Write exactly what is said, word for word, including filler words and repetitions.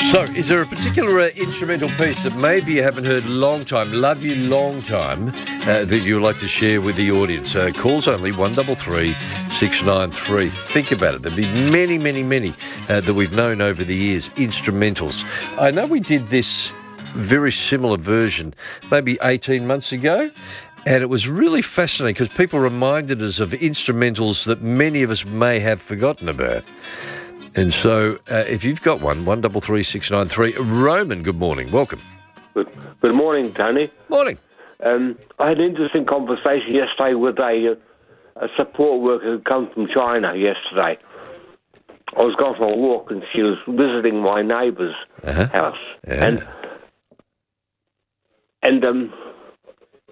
So, is there a particular uh, instrumental piece that maybe you haven't heard a long time, love you long time, uh, that you would like to share with the audience? Uh, calls only one double three six nine three. Think about it. There'll be many, many, many uh, that we've known over the years, instrumentals. I know we did this very similar version maybe eighteen months ago, and it was really fascinating because people reminded us of instrumentals that many of us may have forgotten about. And so, uh, if you've got one, one double three six nine three. Roman, good morning. Welcome. Good, good morning, Tony. Morning. Um, I had an interesting conversation yesterday with a, a support worker who comes from China yesterday. I was going for a walk and she was visiting my neighbour's uh-huh. house. Yeah. And and um,